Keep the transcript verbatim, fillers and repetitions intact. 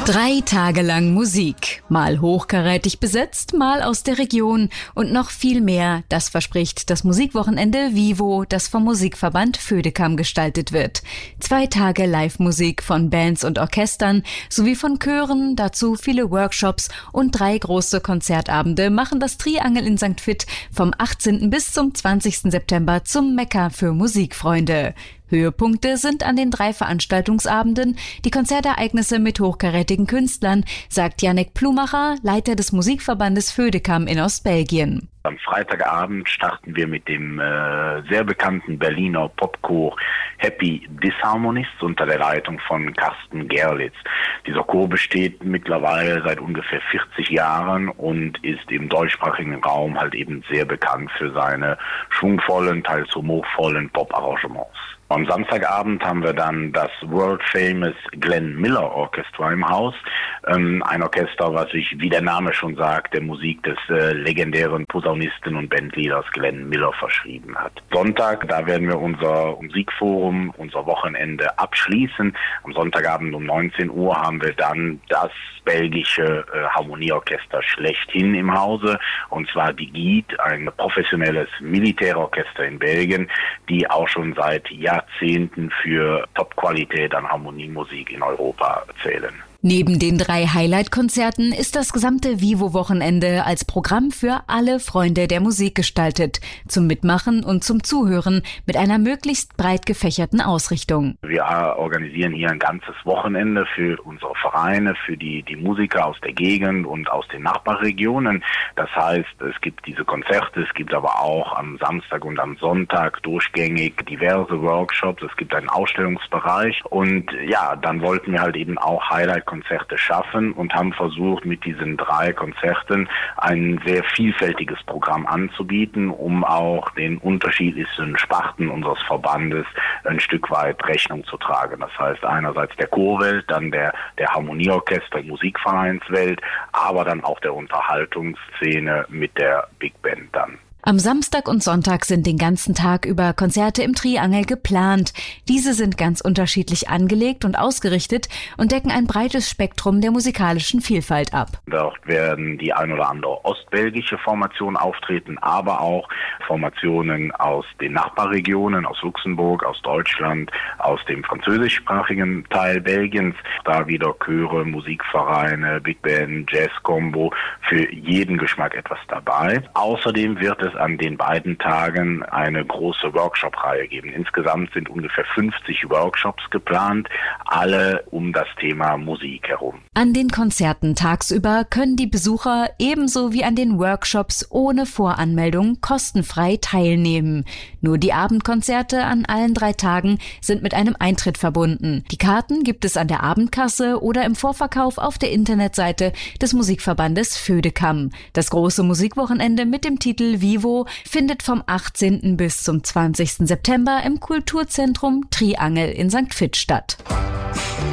Drei Tage lang Musik, mal hochkarätig besetzt, mal aus der Region und noch viel mehr, das verspricht das Musikwochenende Vivo, das vom Musikverband Födekam gestaltet wird. Zwei Tage Live-Musik von Bands und Orchestern sowie von Chören, dazu viele Workshops und drei große Konzertabende machen das Triangel in Sankt Vith vom achtzehnten bis zum zwanzigsten September zum Mekka für Musikfreunde. Höhepunkte sind an den drei Veranstaltungsabenden die Konzertereignisse mit hochkarätigen Künstlern, sagt Jannik Plumacher, Leiter des Musikverbandes Födekam in Ostbelgien. Am Freitagabend starten wir mit dem äh, sehr bekannten Berliner Popchor Happy Disharmonists unter der Leitung von Carsten Gerlitz. Dieser Chor besteht mittlerweile seit ungefähr vierzig Jahren und ist im deutschsprachigen Raum halt eben sehr bekannt für seine schwungvollen, teils humorvollen Pop-Arrangements. Am Samstagabend haben wir dann das World Famous Glenn Miller Orchestra im Haus. Ähm, ein Orchester, was sich, wie der Name schon sagt, der Musik des äh, legendären Posaunisten und Bandleaders Glenn Miller verschrieben hat. Sonntag, da werden wir unser Musikforum, unser Wochenende abschließen. Am Sonntagabend um neunzehn Uhr haben wir dann das belgische äh, Harmonieorchester schlechthin im Hause, und zwar die G I T, ein professionelles Militärorchester in Belgien, die auch schon seit Jahrzehnten für Top-Qualität an Harmoniemusik in Europa zählen. Neben den drei Highlight-Konzerten ist das gesamte Vivo-Wochenende als Programm für alle Freunde der Musik gestaltet, zum Mitmachen und zum Zuhören mit einer möglichst breit gefächerten Ausrichtung. Wir organisieren hier ein ganzes Wochenende für unsere Vereine, für die, die Musiker aus der Gegend und aus den Nachbarregionen. Das heißt, es gibt diese Konzerte, es gibt aber auch am Samstag und am Sonntag durchgängig diverse Workshops, es gibt einen Ausstellungsbereich, und ja, dann wollten wir halt eben auch Highlight Konzerte schaffen und haben versucht, mit diesen drei Konzerten ein sehr vielfältiges Programm anzubieten, um auch den unterschiedlichsten Sparten unseres Verbandes ein Stück weit Rechnung zu tragen. Das heißt einerseits der Chorwelt, dann der, der Harmonieorchester- und Musikvereinswelt, aber dann auch der Unterhaltungsszene mit der Big Band dann. Am Samstag und Sonntag sind den ganzen Tag über Konzerte im Triangel geplant. Diese sind ganz unterschiedlich angelegt und ausgerichtet und decken ein breites Spektrum der musikalischen Vielfalt ab. Dort werden die ein oder andere ostbelgische Formation auftreten, aber auch Formationen aus den Nachbarregionen, aus Luxemburg, aus Deutschland, aus dem französischsprachigen Teil Belgiens. Da wieder Chöre, Musikvereine, Big Band, Jazz-Combo, für jeden Geschmack etwas dabei. Außerdem wird es an den beiden Tagen eine große Workshop-Reihe geben. Insgesamt sind ungefähr fünfzig Workshops geplant, alle um das Thema Musik herum. An den Konzerten tagsüber können die Besucher ebenso wie an den Workshops ohne Voranmeldung kostenfrei teilnehmen. Nur die Abendkonzerte an allen drei Tagen sind mit einem Eintritt verbunden. Die Karten gibt es an der Abendkasse oder im Vorverkauf auf der Internetseite des Musikverbandes Födekam. Das große Musikwochenende mit dem Titel Vivo findet vom achtzehnten bis zum zwanzigsten September im Kulturzentrum Triangel in Sankt Vith statt.